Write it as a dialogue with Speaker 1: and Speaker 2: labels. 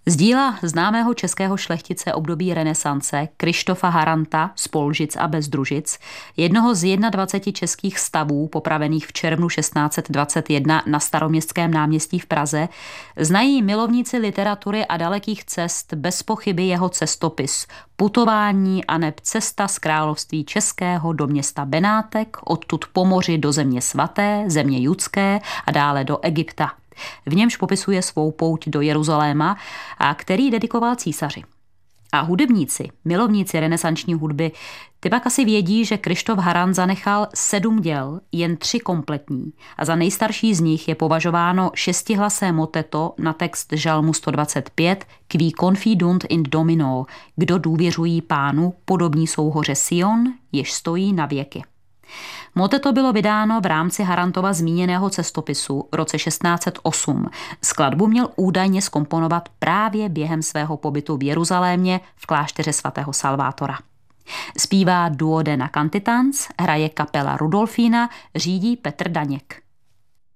Speaker 1: Z díla známého českého šlechtice období renesance Kryštofa Haranta z Polžic a Bezdružic, jednoho z 21 českých stavů popravených v červnu 1621 na Staroměstském náměstí v Praze, znají milovníci literatury a dalekých cest bez pochyby jeho cestopis Putování aneb cesta z království českého do města Benátek, odtud po moři do země svaté, země judské a dále do Egypta. V němž popisuje svou pouť do Jeruzaléma, a který dedikoval císaři. A hudebníci, milovníci renesanční hudby, ty pak asi vědí, že Kryštof Harant zanechal 7 děl, jen 3 kompletní, a za nejstarší z nich je považováno 6hlasé moteto na text žalmu 125 Qui confidunt in Domino, kdo důvěřují Pánu, podobní jsou hoře Sion, jež stojí na věky. Moteto bylo vydáno v rámci Harantova zmíněného cestopisu v roce 1608. Skladbu měl údajně zkomponovat právě během svého pobytu v Jeruzalémě v klášteře svatého Salvátora. Zpívá Duodena Cantitans, hraje kapela Rudolfína, řídí Petr Daněk.